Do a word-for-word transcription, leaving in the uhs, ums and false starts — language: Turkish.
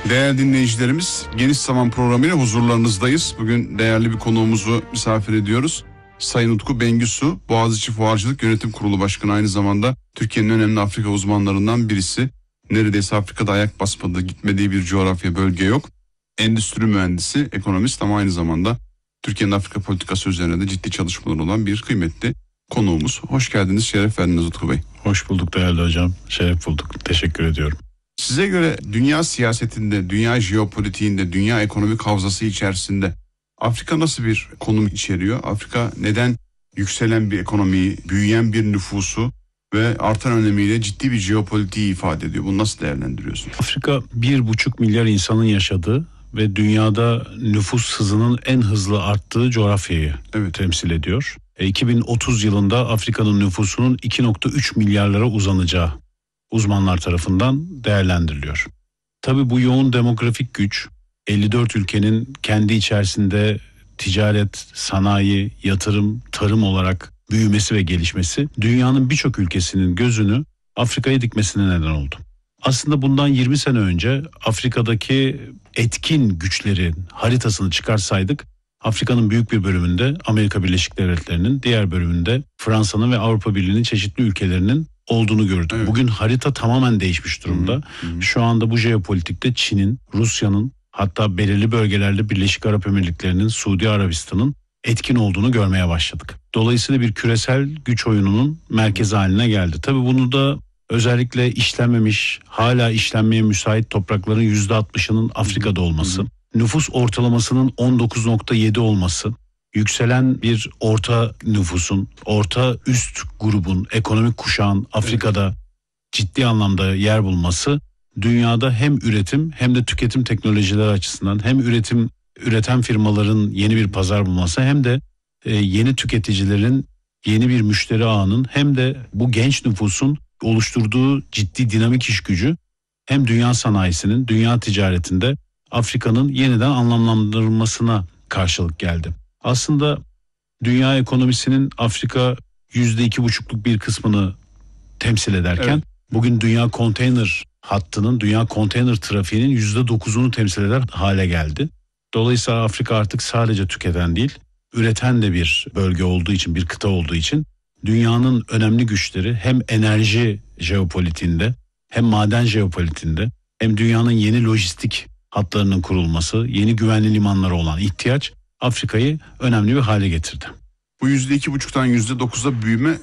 Değerli dinleyicilerimiz, Geniş Zaman programıyla huzurlarınızdayız. Bugün değerli bir konuğumuzu misafir ediyoruz. Sayın Utku Bengisu, Boğaziçi Fuarcılık Yönetim Kurulu Başkanı, aynı zamanda Türkiye'nin önemli Afrika uzmanlarından birisi. Neredeyse Afrika'da ayak basmadığı, gitmediği bir coğrafya, bölge yok. Endüstri mühendisi, ekonomist ama aynı zamanda Türkiye'nin Afrika politikası üzerine de ciddi çalışmaları olan bir kıymetli konuğumuz. Hoş geldiniz, şeref verdiniz Utku Bey. Hoş bulduk değerli hocam, şeref bulduk. Teşekkür ediyorum. Size göre dünya siyasetinde, dünya jeopolitiğinde, dünya ekonomik havzası içerisinde Afrika nasıl bir konum içeriyor? Afrika neden yükselen bir ekonomiyi, büyüyen bir nüfusu ve artan önemiyle ciddi bir jeopolitiği ifade ediyor? Bunu nasıl değerlendiriyorsun? Afrika bir buçuk milyar insanın yaşadığı ve dünyada nüfus hızının en hızlı arttığı coğrafyayı evet. temsil ediyor. E, iki bin otuz yılında Afrika'nın nüfusunun iki virgül üç milyarlara uzanacağı uzmanlar tarafından değerlendiriliyor. Tabii bu yoğun demografik güç, elli dört ülkenin kendi içerisinde ticaret, sanayi, yatırım, tarım olarak büyümesi ve gelişmesi dünyanın birçok ülkesinin gözünü Afrika'ya dikmesine neden oldu. Aslında bundan yirmi sene önce Afrika'daki etkin güçlerin haritasını çıkarsaydık, Afrika'nın büyük bir bölümünde Amerika Birleşik Devletleri'nin, diğer bölümünde Fransa'nın ve Avrupa Birliği'nin çeşitli ülkelerinin olduğunu gördük. Evet. Bugün harita tamamen değişmiş durumda. Hı hı. Şu anda bu jeopolitikte Çin'in, Rusya'nın, hatta belirli bölgelerde Birleşik Arap Emirlikleri'nin, Suudi Arabistan'ın etkin olduğunu görmeye başladık. Dolayısıyla bir küresel güç oyununun merkezi haline geldi. Tabii bunu da özellikle işlenmemiş, hala işlenmeye müsait toprakların yüzde altmışının Afrika'da olması, hı hı. nüfus ortalamasının on dokuz virgül yedi olması, yükselen bir orta nüfusun, orta üst grubun, ekonomik kuşağın Afrika'da evet. ciddi anlamda yer bulması, dünyada hem üretim hem de tüketim teknolojileri açısından hem üretim üreten firmaların yeni bir pazar bulması hem de e, yeni tüketicilerin yeni bir müşteri ağının hem de bu genç nüfusun oluşturduğu ciddi dinamik iş gücü hem dünya sanayisinin, dünya ticaretinde Afrika'nın yeniden anlamlandırılmasına karşılık geldi. Aslında dünya ekonomisinin Afrika yüzde iki buçukluk bir kısmını temsil ederken evet. bugün dünya konteyner hattının, dünya konteyner trafiğinin yüzde dokuzunu temsil eder hale geldi. Dolayısıyla Afrika artık sadece tüketen değil, üreten de bir bölge olduğu için, bir kıta olduğu için dünyanın önemli güçleri hem enerji jeopolitiğinde hem maden jeopolitiğinde hem dünyanın yeni lojistik hatlarının kurulması, yeni güvenli limanlara olan ihtiyaç Afrika'yı önemli bir hale getirdi. Bu yüzde iki buçuktan yüzde dokuza büyüme